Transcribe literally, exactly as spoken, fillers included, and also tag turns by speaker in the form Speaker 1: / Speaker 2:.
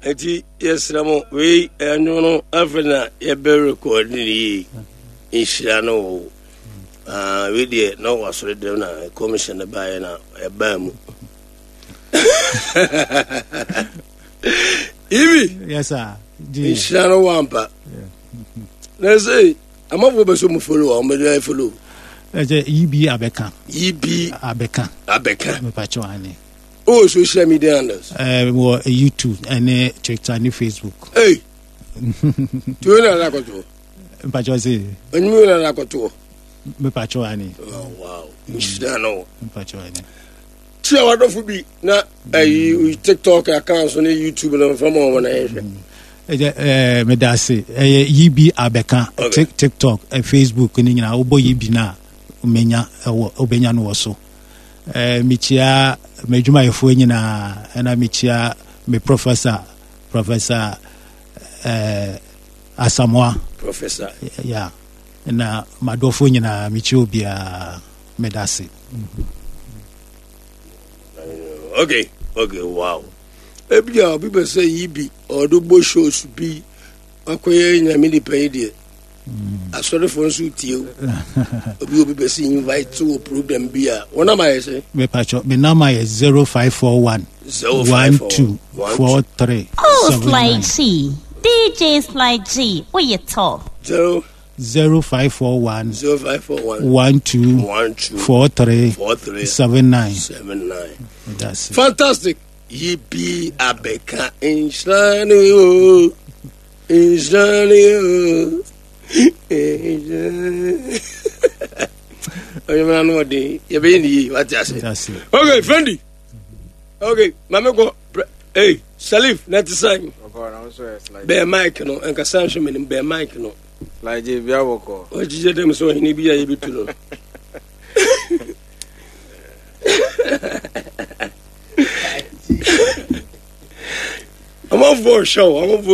Speaker 1: eti yesramo we enu no afena ye be record ni inshira no ah we dey no wasore dem na commission ba na e ba mu Ibi
Speaker 2: yes sir
Speaker 1: inshira no wampa na say amafo be so mu follow am be follow
Speaker 2: eje ibi abeka
Speaker 1: ibi
Speaker 2: abeka
Speaker 1: abeka
Speaker 2: me pacho ani
Speaker 1: oh social media handles
Speaker 2: eh uh, YouTube and TikTok and Facebook
Speaker 1: hey tu na la ko tu
Speaker 2: pacho say
Speaker 1: onyu na la ko tu
Speaker 2: me pacho ani
Speaker 1: oh wow inshira no
Speaker 2: me pacho ani
Speaker 1: tia wadofo bi na eh TikTok account on YouTube na from mo na ehwe
Speaker 2: eh me da say eh yibi abeka TikTok and Facebook ni nyina obo yibi na umenya obenya no so eh michia mejuma yefo nyina na michia me professor professor eh Asamoah
Speaker 1: professor
Speaker 2: yeah na madofo nyina michia obia medase
Speaker 1: okay okay wow ebia obi be say yibi odogbo shows bi akoye nyame di payde asore for nsu tie obi obi be say invite to program bia wona ma say
Speaker 2: me pacho me number is zero five four one one two four three
Speaker 3: oh Slide G D J Slide G what you talk
Speaker 1: zero
Speaker 2: zero five four one
Speaker 1: zero five four one
Speaker 2: one two
Speaker 1: one two
Speaker 2: four three
Speaker 1: four three
Speaker 2: seven nine
Speaker 1: seven nine
Speaker 2: that's it.
Speaker 1: Fantastic. Yibi abeka inshani inshani oye man no dey ye be ni what you say
Speaker 2: that's it.
Speaker 1: Okay friendly okay mama go hey Salif net sign be mic no enka sanction me be mic no
Speaker 4: like je bia woko
Speaker 1: o jije dem so ni bia ye bitu no I'm on for show. I'm on for